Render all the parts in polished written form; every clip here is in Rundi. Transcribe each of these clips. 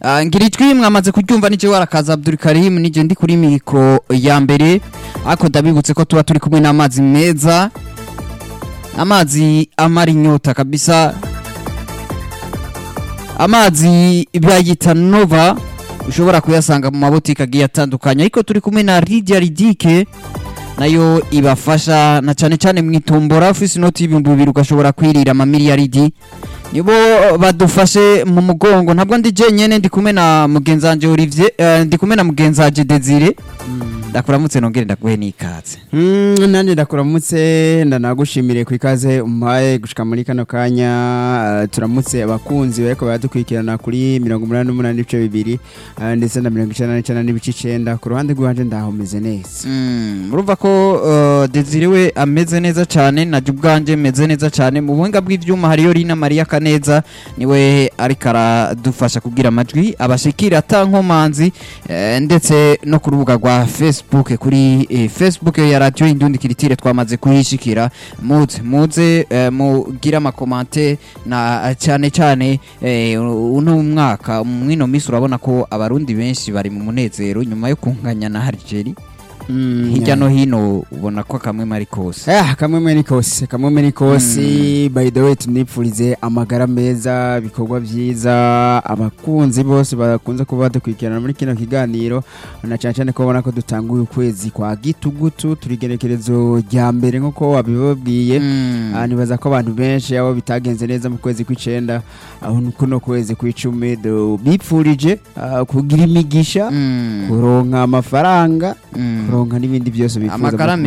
ngirijwi mwamaze kuryumva nije warakaza Abdul Karim nije ndi kuri mikro ya mbere ako ndabibutse ko tuba turi kumwe n'amazi meza, amazi amara inyota kabisa, amazi bayita Nova ushobora kuyasanga mu mabotike agiye atandukanye, ariko turi kumwe na Lydia Ridike nayo ibafasha na cyane cyane mwitombora office note y'ibihumbi 2 ugashobora kwirira ama miliyaridi, nibo badufashe mu mugongo. Ntabwo ndi jenyene ndi kumwe na mugenzanje Olivier, ndi kumwe na mugenzanje Desire. Ndakuramutse nongere ndaguhe n'ikaze. Nanje ndakuramutse ndanagushimire ku ikaze umpaye gushika muri kano kanya. Turamutse abakunzi bariko badukwikirana kuri 88.2 ndetse na 99.9 ku ruhande rwanje ndahomeze neza. Murumva ko Desire we ameze neza cyane, naje ubwanje meze neza cyane. Mu buhinga bw'ivyuma hariyo Rina Maria Kaneza niwe ariko aradufasha kugira amajwi abashikira atankomanzi, ndetse no ku rubuga rwa Facebook kuri Facebook ya Radio Indundi Kiritire twamaze kuhishikira. Muze mugira amakomante na cyane cyane uno mwaka mwino misi urabona ko abarundi benshi bari mu munezero nyuma yo kunganya na Algeria. Hirya no hino ubona ko kamwe mari kose kamwe mari kose. By the way tunipfurize amagara meza, bikorwa byiza abakunzi bose bakunze kuba badukwikirana muri kino kiganiro, na cyane cyane ko ubona ko dutanguye ukwezi kwa gitugutu turigerekerezo rya mbere nko wabibabwiye. Nibaza ko abantu benshi abo bitagenze neza mu kwezi kw'icenda aho kuno kwezi kw'icumi bipfurije kugira imigisha, kuronka amafaranga, kuronka n'ibindi byose bifuza amagara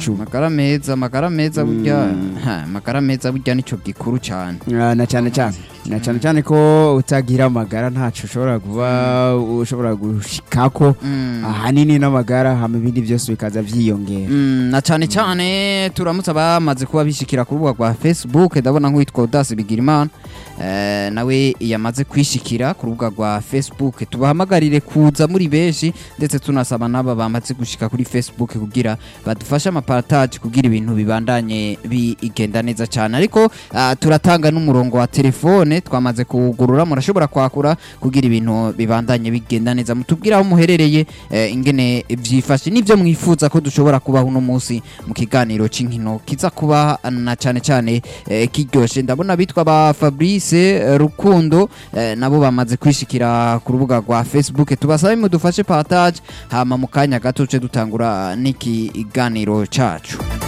meza burya amagara meza burya nico gikuru cyane. Na cyane cyane ko utagira amagara ntacu ushobora gushikako. Ahanini n'amagara hama ibindi byose bikaza vyiyongera. Na cyane cyane turamutse abamaze kuba bishikira ku rubuga rwa Facebook. Ndabona nk'uwitwa Odas Bigirimana nawe yamaze kwishikira ku rubuga rwa Facebook. Tubahamagarire kuza muri benshi, ndetse tunasaba naba bamaze gushika kuri Facebook kugira badufashe amapartage kugira ibintu bibandanye bigenda neza cyane. Ariko turatanga n'umurongo wa telefone twamaze kugurura, murashobora kwakura kugira ibintu bibandanye bigenda neza. Mutubwira aho muherereye, ingene vyifashe n'ivyo mwifuza ko dushobora kubaho uno munsi mu kiganiro c'inkino kiza kuba na cyane cyane kiryoshe. Ndabona bitwa ba Fabrice Rukundo nabo bamaze kwishikira ku rubuga rwa Facebook. Tubasabe mudufashe partage hama mu kanya gato ce dutangura niki iganiro cacu.